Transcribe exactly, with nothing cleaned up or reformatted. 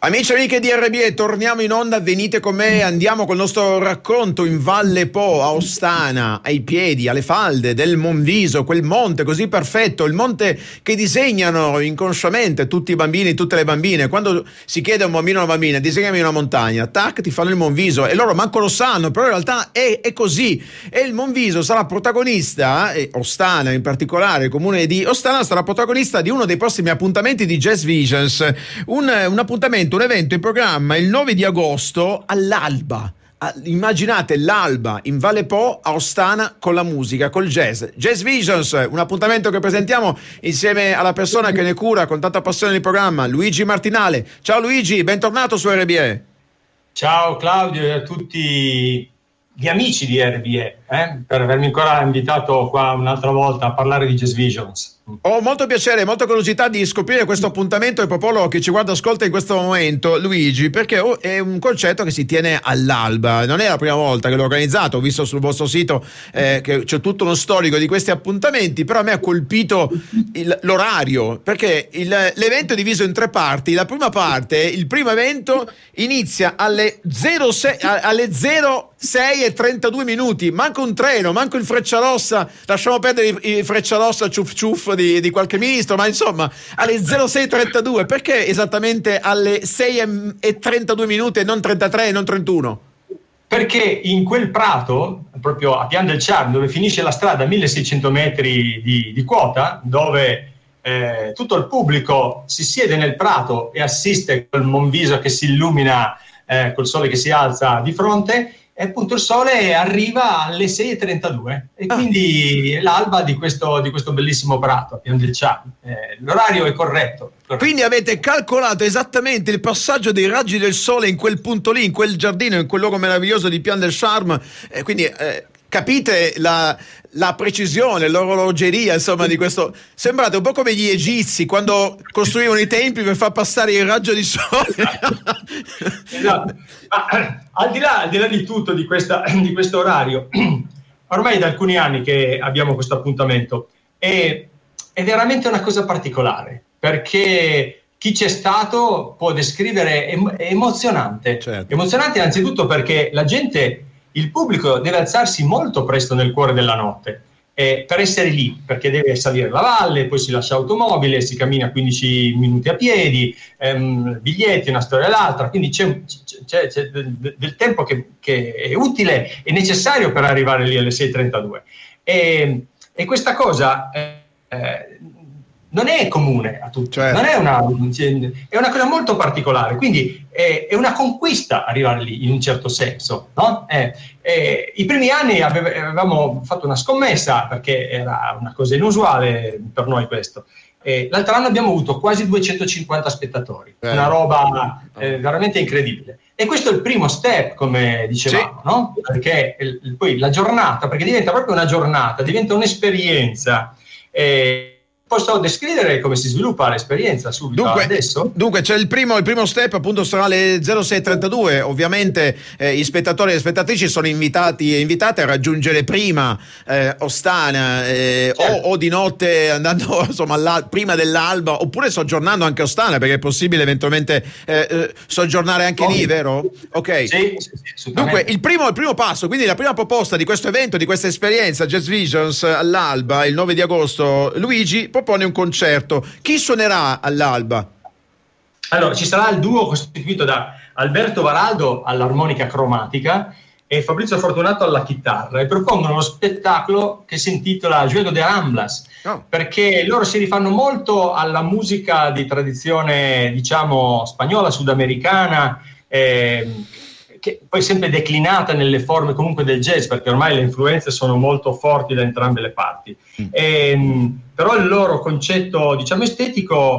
Amici e amiche di R B E, torniamo in onda, venite con me, andiamo col nostro racconto in Valle Po, a Ostana, ai piedi, alle falde del Monviso, quel monte così perfetto, il monte che disegnano inconsciamente tutti i bambini, tutte le bambine. Quando si chiede a un bambino o una bambina, disegnami una montagna, tac, ti fanno il Monviso, e loro manco lo sanno, però in realtà è, è così. E il Monviso sarà protagonista, e Ostana in particolare, il comune di Ostana sarà protagonista di uno dei prossimi appuntamenti di Jazz Visions, un, un appuntamento, un evento in programma il nove di agosto all'alba. Immaginate l'alba in Valle Po a Ostana con la musica, col jazz. Jazz Visions, un appuntamento che presentiamo insieme alla persona che ne cura con tanta passione il programma, Luigi Martinale. Ciao Luigi, bentornato su R B E. Ciao Claudio e a tutti gli amici di R B E, eh, per avermi ancora invitato qua un'altra volta a parlare di Jazz Visions. Ho molto piacere, molta curiosità di scoprire questo appuntamento e proporlo a chi ci guarda e ascolta in questo momento, Luigi, perché è un concerto che si tiene all'alba. Non è la prima volta che l'ho organizzato, ho visto sul vostro sito eh, che c'è tutto uno storico di questi appuntamenti, però a me ha colpito il, l'orario, perché il, l'evento è diviso in tre parti. La prima parte, il primo evento, inizia alle zero sei, alle zero sei e trentadue minuti, manco un treno, manco il Frecciarossa, lasciamo perdere i, i Frecciarossa ciuff ciuff Di, di qualche ministro, ma insomma alle zero sei e trentadue. Perché esattamente alle sei e trentadue minuti e non trentatré e non trentuno? Perché in quel prato, proprio a Pian del Charme, dove finisce la strada a milleseicento metri di, di quota, dove eh, tutto il pubblico si siede nel prato e assiste col Monviso che si illumina eh, col sole che si alza di fronte, e appunto il sole arriva alle sei e trentadue e ah. quindi è l'alba di questo, di questo bellissimo prato a Pian del Charme. Eh, l'orario è corretto, corretto. Quindi avete calcolato esattamente il passaggio dei raggi del sole in quel punto lì, in quel giardino, in quel luogo meraviglioso di Pian del Charme, eh, quindi eh, capite la, la precisione, l'orologeria, insomma, di questo. Sembrate un po' come gli egizi quando costruivano i templi per far passare il raggio di sole. Esatto. Ma, al di là, al di là di tutto di, questa, di questo orario, ormai da alcuni anni che abbiamo questo appuntamento, è, è veramente una cosa particolare, perché chi c'è stato può descrivere, è, è emozionante. Certo. Emozionante innanzitutto perché la gente, il pubblico deve alzarsi molto presto nel cuore della notte eh, per essere lì, perché deve salire la valle, poi si lascia automobile, si cammina quindici minuti a piedi, ehm, biglietti, una storia e l'altra, quindi c'è, c'è, c'è del, del tempo che, che è utile e necessario per arrivare lì alle sei e trentadue. E, e questa cosa eh, eh, non è comune a tutti, certo. non è, una, è una cosa molto particolare, quindi è, è una conquista arrivare lì in un certo senso, no? Eh, eh, I primi anni ave, avevamo fatto una scommessa perché era una cosa inusuale per noi questo. Eh, l'altro anno abbiamo avuto quasi duecentocinquanta spettatori, eh. una roba eh, veramente incredibile. E questo è il primo step, come dicevamo, sì. no? Perché il, poi la giornata, perché diventa proprio una giornata, diventa un'esperienza. Eh, Posso descrivere come si sviluppa l'esperienza subito dunque, adesso? Dunque c'è il primo, il primo step, appunto sarà alle zero sei e trentadue. Ovviamente eh, gli spettatori e le spettatrici sono invitati e invitate a raggiungere prima eh, Ostana eh, certo. o, o di notte andando insomma alla, prima dell'alba, oppure soggiornando anche a Ostana, perché è possibile eventualmente eh, eh, soggiornare anche oh. lì, vero? Ok. Sì, sì, sì, dunque il primo, il primo passo, quindi la prima proposta di questo evento, di questa esperienza Jazz Visions all'alba il nove di agosto, Luigi propone un concerto. Chi suonerà all'alba? Allora, ci sarà il duo costituito da Alberto Varaldo all'armonica cromatica e Fabrizio Fortunato alla chitarra, e propongono uno spettacolo che si intitola Juego de Ramblas, oh. perché loro si rifanno molto alla musica di tradizione, diciamo, spagnola, sudamericana, eh, che poi sempre declinata nelle forme comunque del jazz, perché ormai le influenze sono molto forti da entrambe le parti. Mm. E, però il loro concetto, diciamo, estetico